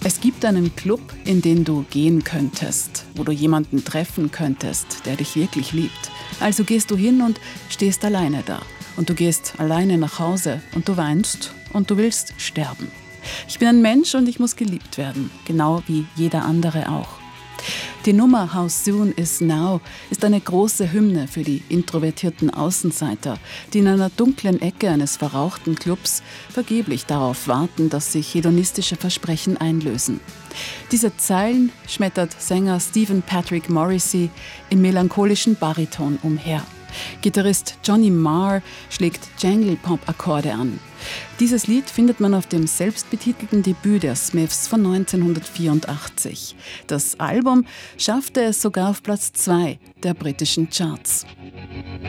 Es gibt einen Club, in den du gehen könntest, wo du jemanden treffen könntest, der dich wirklich liebt. Also gehst du hin und stehst alleine da. Und du gehst alleine nach Hause und du weinst und du willst sterben. Ich bin ein Mensch und ich muss geliebt werden, genau wie jeder andere auch. Die Nummer How Soon Is Now ist eine große Hymne für die introvertierten Außenseiter, die in einer dunklen Ecke eines verrauchten Clubs vergeblich darauf warten, dass sich hedonistische Versprechen einlösen. Diese Zeilen schmettert Sänger Stephen Patrick Morrissey im melancholischen Bariton umher. Gitarrist Johnny Marr schlägt Jangle-Pop-Akkorde an. Dieses Lied findet man auf dem selbstbetitelten Debüt der Smiths von 1984. Das Album schaffte es sogar auf Platz 2 der britischen Charts.